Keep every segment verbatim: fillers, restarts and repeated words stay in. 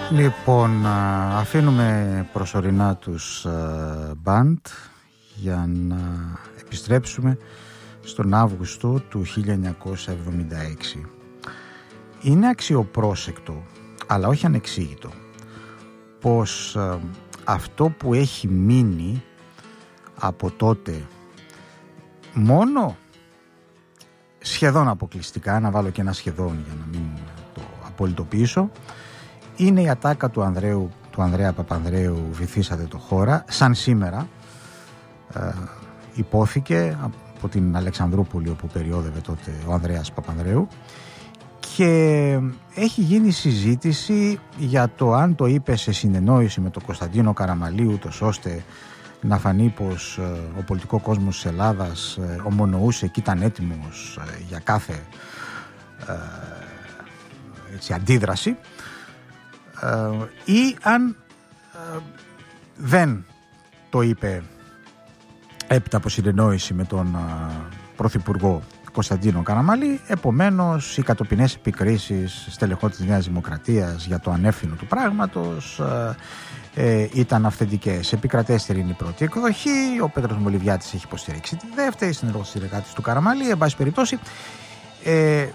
Λοιπόν, αφήνουμε προσωρινά τους μπαντ για να επιστρέψουμε στον Αύγουστο του χίλια εννιακόσια εβδομήντα έξι. Είναι αξιοπρόσεκτο, αλλά όχι ανεξήγητο, πως αυτό που έχει μείνει από τότε μόνο σχεδόν αποκλειστικά, να βάλω και ένα σχεδόν για να μην το απολυτοποιήσω, είναι η ατάκα του, Ανδρέου, του Ανδρέα Παπανδρέου «Βυθίσατε το χώρα», σαν σήμερα ε, υπόθηκε από την Αλεξανδρούπολη, όπου περιόδευε τότε ο Ανδρέας Παπανδρέου, και έχει γίνει συζήτηση για το αν το είπε σε συνεννόηση με τον Κωνσταντίνο Καραμαλή, ούτως ώστε να φανεί πως ε, ο πολιτικό κόσμος της Ελλάδας ε, ομονοούσε και ήταν έτοιμος ε, για κάθε ε, έτσι, αντίδραση, ε, ή αν ε, δεν το είπε έπειτα από συνεννόηση με τον ε, Πρωθυπουργό Κωνσταντίνο Καραμαλή. Επομένως, οι κατοπινές επικρίσεις στελεχών της Νέας Δημοκρατίας για το ανεύθυνο του πράγματος ε, ε, ήταν αυθεντικές. Επικρατέστερη είναι η πρώτη εκδοχή, ο Πέτρος Μολυβιάτης έχει υποστηρίξει τη δεύτερη, συνεργάτης του Καραμαλή, εν πάση περιπτώσει. Ε,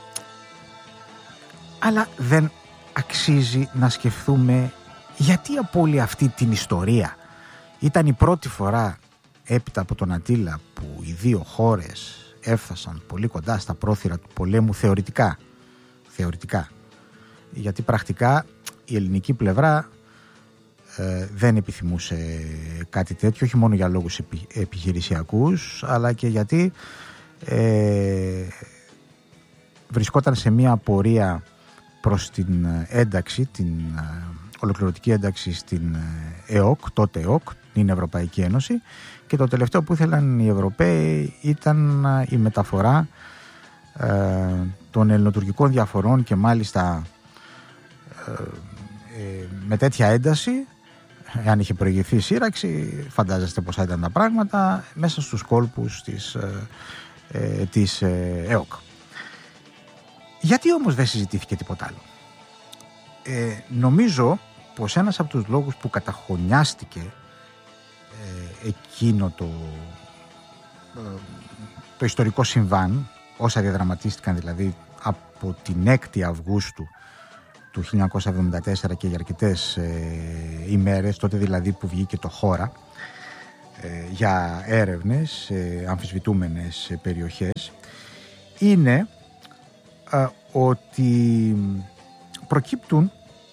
αλλά δεν αξίζει να σκεφτούμε γιατί από όλη αυτή την ιστορία ήταν η πρώτη φορά έπειτα από τον Ατήλα που οι δύο χώρες έφτασαν πολύ κοντά στα πρόθυρα του πολέμου, θεωρητικά. Θεωρητικά. Γιατί πρακτικά η ελληνική πλευρά ε, δεν επιθυμούσε κάτι τέτοιο, όχι μόνο για λόγους επι, επιχειρησιακούς, αλλά και γιατί ε, βρισκόταν σε μια πορεία προς την ένταξη, την ε, ολοκληρωτική ένταξη στην ΕΟΚ, τότε ΕΟΚ, την Ευρωπαϊκή Ένωση, και το τελευταίο που ήθελαν οι Ευρωπαίοι ήταν η μεταφορά ε, των ελληνοτουρκικών διαφορών, και μάλιστα ε, ε, με τέτοια ένταση, εάν είχε προηγηθεί η σύραξη, φαντάζεστε πόσα ήταν τα πράγματα, μέσα στους κόλπους της, ε, ε, της ε, ΕΟΚ. Γιατί όμως δεν συζητήθηκε τίποτα άλλο? Ε, νομίζω πως ένας από τους λόγους που καταχωνιάστηκε ε, εκείνο το, ε, το ιστορικό συμβάν, όσα διαδραματίστηκαν δηλαδή από την έκτη Αυγούστου του χίλια εννιακόσια εβδομήντα τέσσερα και για αρκετές ε, ημέρες, τότε δηλαδή που βγήκε το Χώρα ε, για έρευνες σε αμφισβητούμενες περιοχές, είναι ε, ότι προκύπτουν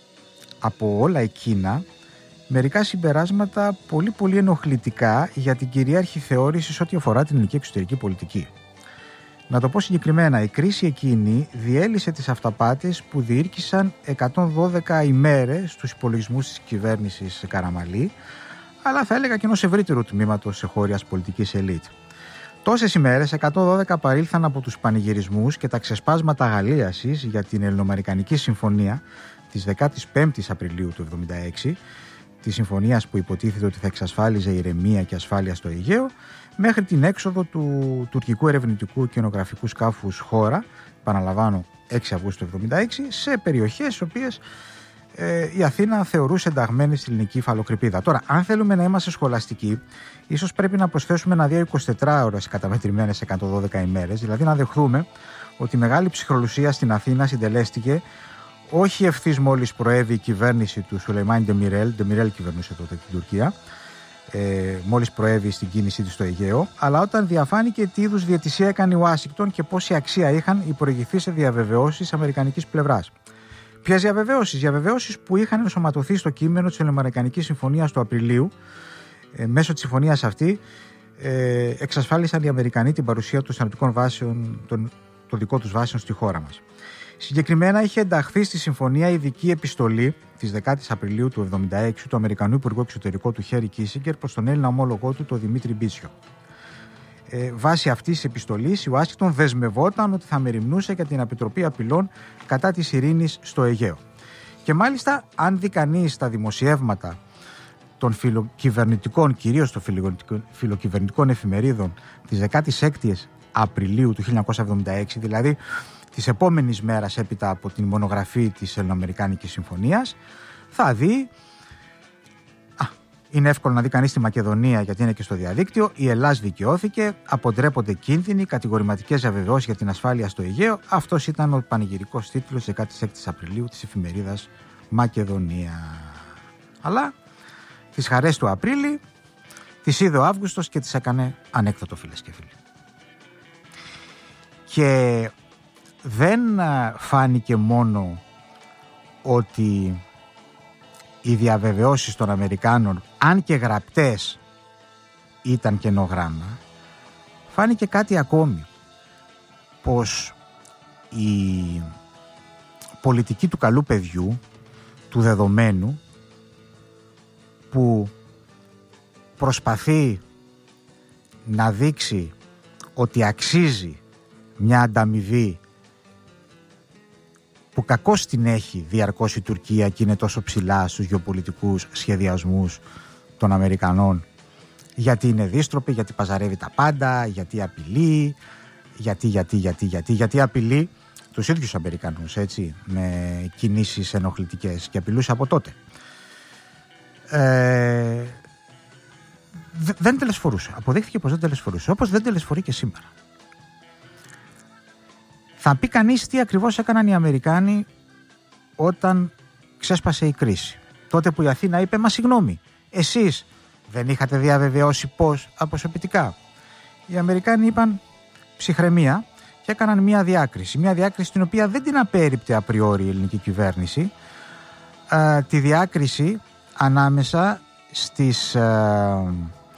από όλα εκείνα μερικά συμπεράσματα πολύ πολύ ενοχλητικά για την κυρίαρχη θεώρηση σε ό,τι αφορά την ελληνική εξωτερική πολιτική. Να το πω συγκεκριμένα, η κρίση εκείνη διέλυσε τις αυταπάτες που διήρκησαν εκατόν δώδεκα ημέρες στους υπολογισμούς της κυβέρνησης Καραμαλή, αλλά θα έλεγα και ενός ευρύτερου τμήματος εγχώριας πολιτικής ελίτ. Τόσες ημέρες, εκατόν δώδεκα, παρήλθαν από τους πανηγυρισμούς και τα ξεσπάσματα αγαλίασης για την Ελληνοαμερικανική Συμφωνία της δεκαπέντε Απριλίου του εβδομήντα έξι, τη συμφωνίας που υποτίθεται ότι θα εξασφάλιζε ηρεμία και ασφάλεια στο Αιγαίο, μέχρι την έξοδο του τουρκικού ερευνητικού και ονογραφικού σκάφους Χώρα, επαναλαμβάνω έξι Αυγούστου του εβδομήντα έξι, σε περιοχές στις οποίες ε, η Αθήνα θεωρούσε ενταγμένη στην ελληνική υφαλοκρηπίδα. Τώρα, αν θέλουμε να είμαστε σχολαστικοί, ίσως πρέπει να προσθέσουμε ένα δύο εικοσιτετράωρες καταμετρημένες εκατόν δώδεκα ημέρες, δηλαδή να δεχθούμε ότι η μεγάλη ψυχρολουσία στην Αθήνα συντελέστηκε όχι ευθύς μόλις προέβη η κυβέρνηση του Σουλεϊμάν Ντεμιρέλ, Ντεμιρέλ κυβερνούσε τότε την Τουρκία, ε, μόλις προέβη στην κίνησή της στο Αιγαίο, αλλά όταν διαφάνηκε τι είδους διαιτησία έκανε η Ουάσιγκτον και πόση αξία είχαν οι προηγηθείς διαβεβαιώσεις αμερικανικής πλευράς. Ποιες διαβεβαιώσεις? Διαβεβαιώσεις που είχαν ενσωματωθεί στο κείμενο της Ελληνοαμερικανικής Συμφωνίας του Απριλίου. Ε, μέσω της συμφωνίας αυτή ε, εξασφάλισαν οι Αμερικανοί την παρουσία των στρατιωτικών βάσεων, των, των δικών τους βάσεων στη χώρα μας. Συγκεκριμένα είχε ενταχθεί στη συμφωνία ειδική επιστολή της δέκατης Απριλίου του εβδομήντα έξι του Αμερικανού Υπουργού Εξωτερικού του Χέρι Κίσιγκερ προς τον Έλληνα ομόλογό του, τον Δημήτρη Μπίσιο. Ε, βάσει αυτής της επιστολής, η Ουάσιγκτον δεσμευόταν ότι θα μεριμνούσε για την επιτροπή απειλών κατά της ειρήνης στο Αιγαίο. Και μάλιστα, αν δει κανείς τα δημοσιεύματα των φιλοκυβερνητικών, κυρίως των φιλοκυβερνητικών εφημερίδων της δεκάτης έκτης Απριλίου του χίλια εννιακόσια εβδομήντα έξι, δηλαδή της επόμενης μέρας έπειτα από την μονογραφή της Ελληνοαμερικάνικης Συμφωνίας θα δει, α, είναι εύκολο να δει κανείς τη Μακεδονία γιατί είναι και στο διαδίκτυο, η Ελλάς δικαιώθηκε, αποτρέπονται κίνδυνοι, κατηγορηματικές διαβεβαιώσεις για την ασφάλεια στο Αιγαίο. Αυτός ήταν ο πανηγυρικός τίτλος της δεκάτης έκτης Απριλίου της εφημερίδας Μακεδονία. Αλλά τις χαρές του Απρίλη τις είδε ο Αύγουστος και τις έκανε ανέκδοτο, φίλες και φίλοι. Και δεν φάνηκε μόνο ότι οι διαβεβαιώσεις των Αμερικάνων, αν και γραπτές, ήταν κενό-γράμμα, φάνηκε κάτι ακόμη, πως η πολιτική του καλού παιδιού, του δεδομένου, που προσπαθεί να δείξει ότι αξίζει μια ανταμοιβή που κακώς την έχει διαρκώς η Τουρκία και είναι τόσο ψηλά στους γεωπολιτικούς σχεδιασμούς των Αμερικανών, γιατί είναι δίστροπη, γιατί παζαρεύει τα πάντα, γιατί απειλεί, γιατί, γιατί, γιατί, γιατί, γιατί απειλεί τους ίδιους Αμερικανούς, έτσι, με κινήσεις ενοχλητικές, και απειλούσε από τότε. Ε, δεν τελεσφορούσε. Αποδείχθηκε πως δεν τελεσφορούσε, όπως δεν τελεσφορεί και σήμερα. Θα πει κανείς τι ακριβώς έκαναν οι Αμερικάνοι όταν ξέσπασε η κρίση. Τότε που η Αθήνα είπε, μα συγγνώμη, εσείς δεν είχατε διαβεβαιώσει πώς αποσωπητικά. Οι Αμερικάνοι είπαν ψυχραιμία και έκαναν μια διάκριση. Μια διάκριση την οποία δεν την απέρριπτε απριόρι η ελληνική κυβέρνηση. Ε, τη διάκριση ανάμεσα στις ε,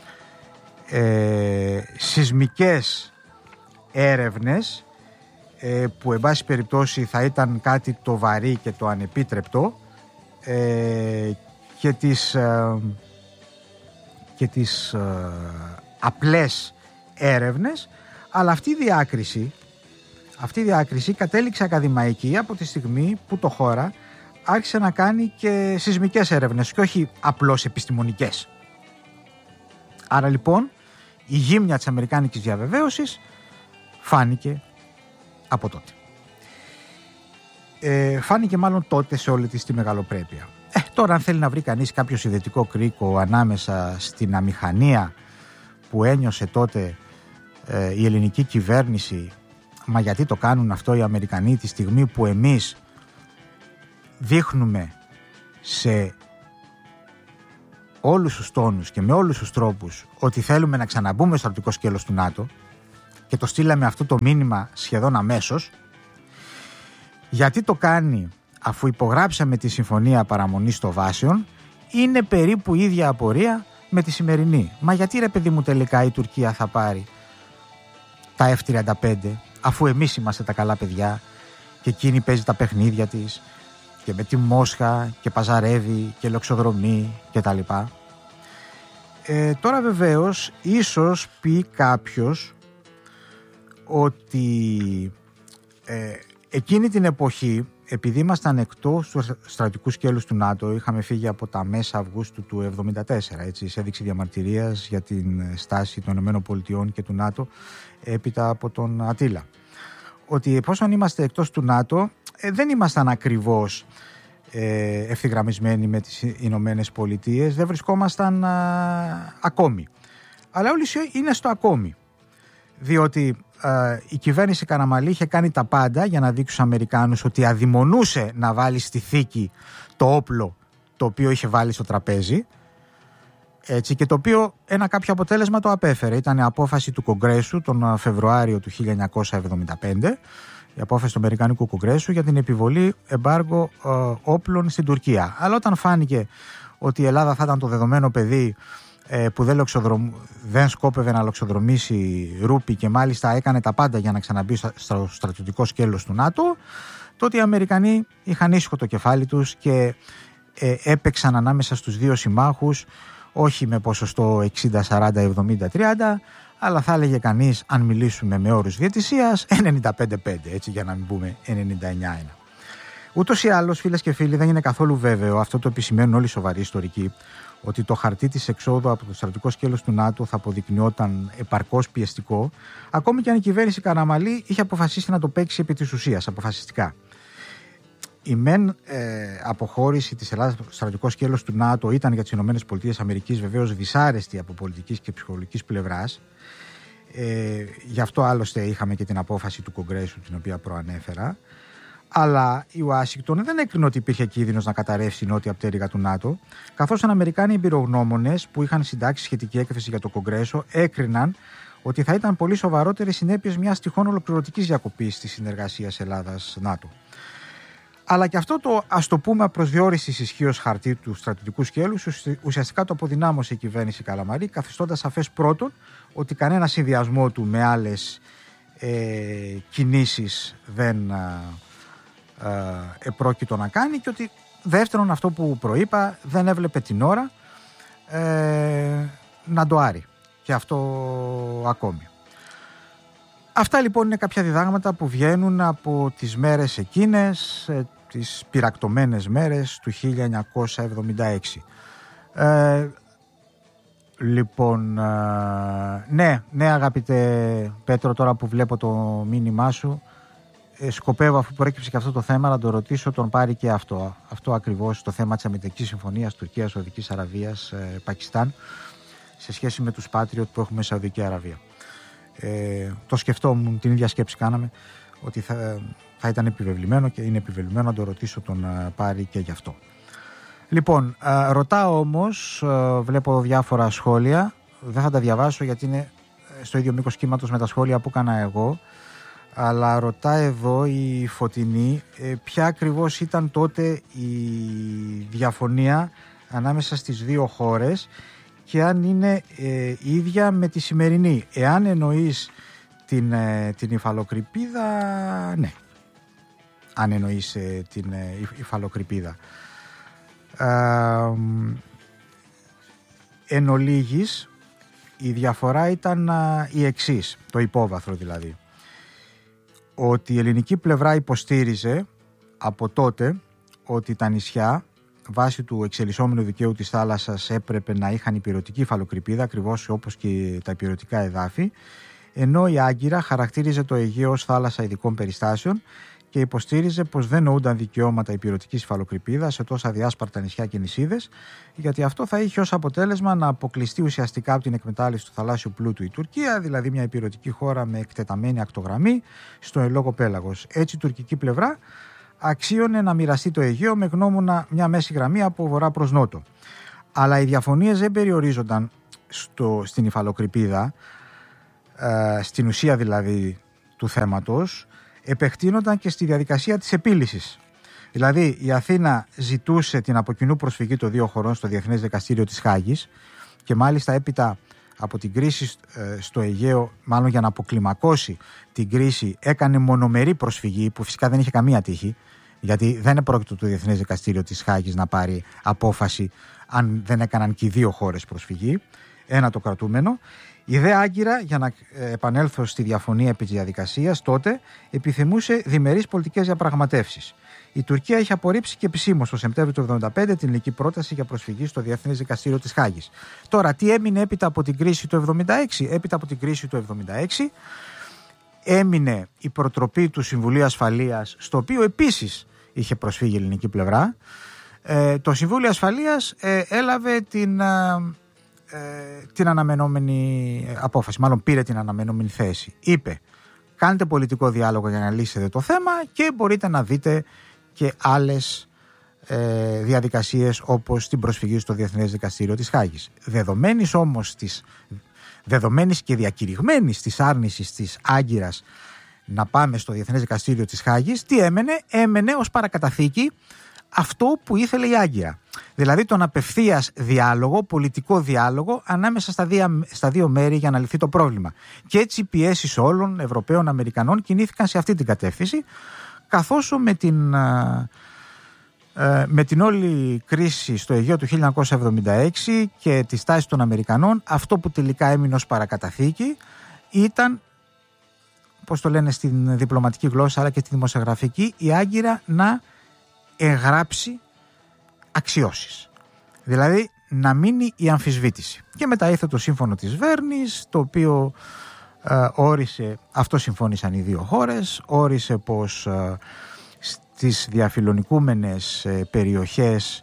ε, σεισμικές έρευνες, ε, που εν πάση περιπτώσει θα ήταν κάτι το βαρύ και το ανεπίτρεπτο, ε, και τις, ε, και τις ε, απλές έρευνες, αλλά αυτή η διάκριση, αυτή η διάκριση κατέληξε ακαδημαϊκή από τη στιγμή που το χώρα άρχισε να κάνει και σεισμικές έρευνες και όχι απλώς επιστημονικές. Άρα λοιπόν η γύμνια της αμερικάνικης διαβεβαίωσης φάνηκε από τότε. Ε, φάνηκε μάλλον τότε σε όλη της τη μεγαλοπρέπεια. Ε, τώρα αν θέλει να βρει κανείς κάποιο συνδετικό κρίκο ανάμεσα στην αμηχανία που ένιωσε τότε ε, η ελληνική κυβέρνηση, μα γιατί το κάνουν αυτό οι Αμερικανοί τη στιγμή που εμείς δείχνουμε σε όλους τους τόνους και με όλους τους τρόπους ότι θέλουμε να ξαναμπούμε στο στρατιωτικό σκέλος του ΝΑΤΟ, και το στείλαμε αυτό το μήνυμα σχεδόν αμέσως. Γιατί το κάνει αφού υπογράψαμε τη Συμφωνία Παραμονής των Βάσεων, είναι περίπου η ίδια απορία με τη σημερινή. Μα γιατί ρε παιδί μου τελικά η Τουρκία θα πάρει τα εφ τριάντα πέντε αφού εμείς είμαστε τα καλά παιδιά και εκείνη παίζει τα παιχνίδια της και με τη Μόσχα και παζαρεύει και λοξοδρομεί και τα λοιπά. Ε, τώρα βεβαίως ίσως πει κάποιος ότι ε, εκείνη την εποχή, επειδή ήμασταν εκτός του στρατιωτικού σκέλους του ΝΑΤΟ, είχαμε φύγει από τα μέσα Αυγούστου του εβδομήντα τέσσερα, έτσι, σε έδειξη διαμαρτυρίας για την στάση των ΗΠΑ και του ΝΑΤΟ έπειτα από τον Ατήλα. Ότι εφόσον είμαστε εκτός του ΝΑΤΟ, ε, δεν ήμασταν ακριβώς ε, ευθυγραμμισμένοι με τις Ηνωμένες Πολιτείες, δεν βρισκόμασταν α, ακόμη. Αλλά όλοι είναι στο ακόμη. Διότι ε, η κυβέρνηση Καραμαλή είχε κάνει τα πάντα για να δείξει στους Αμερικάνους ότι αδειμονούσε να βάλει στη θήκη το όπλο το οποίο είχε βάλει στο τραπέζι, έτσι, και το οποίο ένα κάποιο αποτέλεσμα το απέφερε. Ήταν η απόφαση του Κογκρέσου τον Φεβρουάριο του χίλια εννιακόσια εβδομήντα πέντε, η απόφαση του Αμερικανικού Κογκρέσου για την επιβολή εμπάργο ε, όπλων στην Τουρκία. Αλλά όταν φάνηκε ότι η Ελλάδα θα ήταν το δεδομένο παιδί που δεν, λοξοδρομ... δεν σκόπευε να λοξοδρομήσει ρούπι και μάλιστα έκανε τα πάντα για να ξαναμπεί στο στρατιωτικό σκέλος του ΝΑΤΟ, τότε οι Αμερικανοί είχαν ήσυχο το κεφάλι τους και ε, έπαιξαν ανάμεσα στους δύο συμμάχους, όχι με ποσοστό εξήντα σαράντα εβδομήντα τριάντα, αλλά θα έλεγε κανείς, αν μιλήσουμε με όρους διαιτησίας, ενενήντα πέντε πέντε, έτσι, για να μην πούμε ενενήντα εννιά ένα. Ούτως ή άλλως, φίλες και φίλοι, δεν είναι καθόλου βέβαιο, αυτό το επισημαίνουν όλοι οι σοβαροί ιστορικοί, ότι το χαρτί της εξόδου από το στρατιωτικό σκέλος του ΝΑΤΟ θα αποδεικνυόταν επαρκώς πιεστικό, ακόμη και αν η κυβέρνηση Καραμανλή είχε αποφασίσει να το παίξει επί της ουσίας, αποφασιστικά. Η μεν ε, αποχώρηση της Ελλάδας από το στρατιωτικό σκέλος του ΝΑΤΟ ήταν για τις ΗΠΑ βεβαίως δυσάρεστη από πολιτικής και ψυχολογικής πλευράς. Ε, γι' αυτό άλλωστε είχαμε και την απόφαση του Κογκρέσου, την οποία προανέφερα. Αλλά η Ουάσιγκτον δεν έκρινε ότι υπήρχε κίνδυνος να καταρρεύσει η νότια πτέρυγα του ΝΑΤΟ, καθώς οι Αμερικάνοι εμπειρογνώμονες που είχαν συντάξει σχετική έκθεση για το Κογκρέσο έκριναν ότι θα ήταν πολύ σοβαρότερες συνέπειες μιας τυχόν ολοκληρωτικής διακοπής της συνεργασίας Ελλάδα-ΝΑΤΟ. Αλλά και αυτό το, ας το πούμε, προσδιορίσης ισχύως χαρτί του στρατιωτικού σκέλους ουσιαστικά το αποδυνάμωσε η κυβέρνηση Καλαμαρή, καθιστώντας σαφές πρώτον ότι κανένα συνδυασμό του με άλλες ε, κινήσεις δεν ε, επρόκειτο να κάνει, και ότι δεύτερον, αυτό που προείπα, δεν έβλεπε την ώρα ε, να το άρει. Και αυτό ακόμη. Αυτά λοιπόν είναι κάποια διδάγματα που βγαίνουν από τις μέρες εκείνες, τις πυρακτωμένες μέρες του χίλια εννιακόσια εβδομήντα έξι. Ε, λοιπόν, ε, ναι, ναι αγαπητέ Πέτρο, τώρα που βλέπω το μήνυμά σου, ε, σκοπεύω, αφού προέκυψε και αυτό το θέμα, να το ρωτήσω τον Πάρη και αυτό. Αυτό ακριβώς, το θέμα της αμυντικής συμφωνίας Τουρκίας, Σαουδικής Αραβίας, ε, Πακιστάν, σε σχέση με τους Patriot που έχουμε Σαουδική Αραβία. Ε, το σκεφτόμουν, την ίδια σκέψη κάναμε, ότι θα, θα ήταν επιβεβλημένο και είναι επιβεβλημένο, να το ρωτήσω τον uh, Πάρη και γι' αυτό. Λοιπόν, uh, ρωτάω όμως, uh, βλέπω διάφορα σχόλια, δεν θα τα διαβάσω γιατί είναι στο ίδιο μήκος κύματος με τα σχόλια που έκανα εγώ, αλλά ρωτά εδώ η Φωτεινή ε, ποια ακριβώς ήταν τότε η διαφωνία ανάμεσα στις δύο χώρες και αν είναι ε, ίδια με τη σημερινή. Εάν εννοείς την, ε, την υφαλοκρηπίδα, ναι. Αν εννοείς ε, την ε, υφαλοκρηπίδα. Ε, εν ολίγης, η διαφορά ήταν α, η εξής, το υπόβαθρο δηλαδή. Ότι η ελληνική πλευρά υποστήριζε από τότε ότι τα νησιά, βάσει του εξελισσόμενου δικαίου της θάλασσας, έπρεπε να είχαν υπηρετική υφαλοκρηπίδα, ακριβώς όπως και τα υπηρετικά εδάφη, ενώ η Άγκυρα χαρακτήριζε το Αιγαίο ως θάλασσα ειδικών περιστάσεων και υποστήριζε πως δεν νοούνταν δικαιώματα υπηρετικής υφαλοκρηπίδας σε τόσα διάσπαρτα νησιά και νησίδες, γιατί αυτό θα είχε ως αποτέλεσμα να αποκλειστεί ουσιαστικά από την εκμετάλλευση του θαλάσσιου πλούτου η Τουρκία, δηλαδή μια υπηρετική χώρα με εκτεταμένη ακτογραμμή στο ελόγω πέλαγος. Έτσι η τουρκική πλευρά αξίωνε να μοιραστεί το Αιγαίο με γνώμονα μια μέση γραμμή από βορρά προς νότο. Αλλά οι διαφωνίες δεν περιορίζονταν στο, στην υφαλοκρηπίδα, ε, στην ουσία δηλαδή του θέματος, επεκτείνονταν και στη διαδικασία της επίλυσης. Δηλαδή η Αθήνα ζητούσε την αποκοινού προσφυγή των δύο χωρών στο Διεθνές Δικαστήριο της Χάγης και μάλιστα έπειτα από την κρίση στο Αιγαίο, μάλλον για να αποκλιμακώσει την κρίση, έκανε μονομερή προσφυγή που φυσικά δεν είχε καμία τύχη, γιατί δεν επρόκειτο το Διεθνές Δικαστήριο της Χάγης να πάρει απόφαση αν δεν έκαναν και οι δύο χώρες προσφυγή. Ένα το κρατούμενο. Η δε Άγκυρα, για να επανέλθω στη διαφωνία επί της διαδικασίας, τότε επιθυμούσε διμερείς πολιτικές διαπραγματεύσεις. Η Τουρκία είχε απορρίψει και επισήμως το Σεπτέμβριο του χίλια εννιακόσια εβδομήντα πέντε την ελληνική πρόταση για προσφυγή στο Διεθνές Δικαστήριο της Χάγης. Τώρα, τι έμεινε έπειτα από την κρίση του εβδομήντα έξι? Έπειτα από την κρίση του εβδομήντα έξι έμεινε η προτροπή του Συμβουλίου Ασφαλείας, στο οποίο επίσης είχε προσφύγει η ελληνική πλευρά. Ε, το Συμβούλιο Ασφαλείας ε, έλαβε την, ε, την αναμενόμενη απόφαση, μάλλον πήρε την αναμενόμενη θέση. Είπε, κάντε πολιτικό διάλογο για να λύσετε το θέμα και μπορείτε να δείτε και άλλες ε, διαδικασίες όπως την προσφυγή στο Διεθνές Δικαστήριο της Χάγης. Δεδομένης όμως της, δεδομένης και διακηρυγμένης της άρνησης της Άγκυρας να πάμε στο Διεθνές Δικαστήριο της Χάγης, τι έμενε? Έμενε ως παρακαταθήκη αυτό που ήθελε η Άγκυρα. Δηλαδή τον απευθείας διάλογο, πολιτικό διάλογο ανάμεσα στα δύο, στα δύο μέρη για να λυθεί το πρόβλημα. Και έτσι οι πιέσεις όλων Ευρωπαίων, Αμερικανών κινήθηκαν σε αυτή την κατεύθυνση, καθώς με την, με την όλη κρίση στο Αιγαίο του χίλια εννιακόσια εβδομήντα έξι και τη στάση των Αμερικανών, αυτό που τελικά έμεινε ως παρακαταθήκη ήταν, πώς το λένε στην διπλωματική γλώσσα αλλά και στη δημοσιογραφική, η Άγκυρα να εγγράψει αξιώσεις. Δηλαδή να μείνει η αμφισβήτηση. Και μετά ήρθε το σύμφωνο της Βέρνης, το οποίο ε, όρισε, αυτό συμφώνησαν οι δύο χώρες, όρισε πως ε, στις διαφιλονικούμενες ε, περιοχές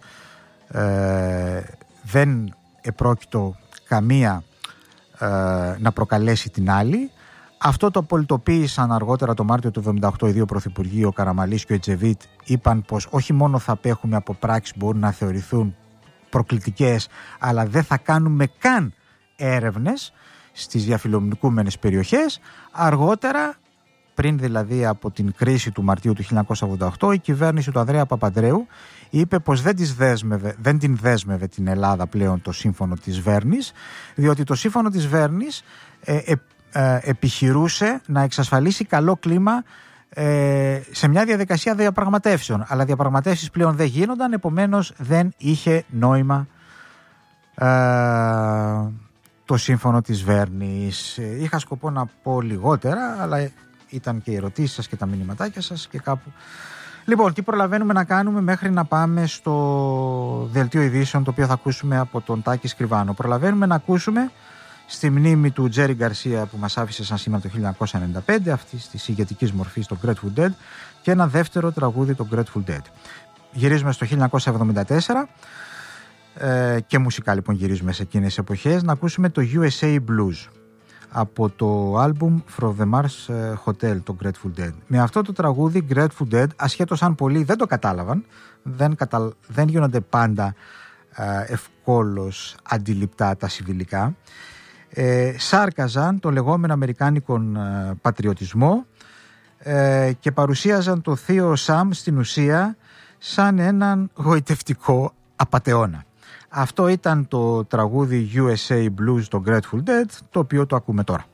ε, δεν επρόκειτο καμία ε, να προκαλέσει την άλλη. Αυτό το πολιτοποίησαν αργότερα το Μάρτιο του εβδομήντα οκτώ οι δύο πρωθυπουργοί, ο Καραμαλής και ο Ετζεβίτ, είπαν πως όχι μόνο θα απέχουμε από πράξεις που μπορούν να θεωρηθούν προκλητικές, αλλά δεν θα κάνουμε καν έρευνες στις διαφιλονικούμενες περιοχές. Αργότερα, πριν δηλαδή από την κρίση του Μαρτίου του χίλια εννιακόσια ογδόντα οκτώ, η κυβέρνηση του Ανδρέα Παπανδρέου είπε πως δεν, της δέσμευε, δεν την δέσμευε την Ελλάδα πλέον το σύμφωνο της Βέρνης, διότι το σύμφωνο της Βέρνης ε, ε, ε, επιχειρούσε να εξασφαλίσει καλό κλίμα ε, σε μια διαδικασία διαπραγματεύσεων. Αλλά διαπραγματεύσεις πλέον δεν γίνονταν, επομένως δεν είχε νόημα ε, το σύμφωνο της Βέρνης. Είχα σκοπό να πω λιγότερα, αλλά ήταν και οι ερωτήσεις σας και τα μηνυματάκια σας και κάπου. Λοιπόν, τι προλαβαίνουμε να κάνουμε μέχρι να πάμε στο δελτίο ειδήσεων, το οποίο θα ακούσουμε από τον Τάκη Σκριβάνο. Προλαβαίνουμε να ακούσουμε στη μνήμη του Τζέρι Γκαρσία που μας άφησε σαν σήμερα το χίλια εννιακόσια ενενήντα πέντε, αυτής της ηγετικής μορφής, το Grateful Dead, και ένα δεύτερο τραγούδι, το Grateful Dead. Γυρίζουμε στο χίλια εννιακόσια εβδομήντα τέσσερα ε, και μουσικά λοιπόν γυρίζουμε σε εκείνες τις εποχές, να ακούσουμε το γιου ες έι Blues από το άλμπουμ From the Mars Hotel, το Grateful Dead. Με αυτό το τραγούδι Grateful Dead, ασχέτως αν πολλοί δεν το κατάλαβαν, δεν, κατα... δεν γίνονται πάντα ε, ευκόλως αντιληπτά τα συμβιλικά, ε, σάρκαζαν το λεγόμενο αμερικάνικον ε, πατριωτισμό ε, και παρουσίαζαν το θείο Σαμ στην ουσία σαν έναν γοητευτικό απατεώνα. Αυτό ήταν το τραγούδι γιου ες έι Blues, το Grateful Dead, το οποίο το ακούμε τώρα.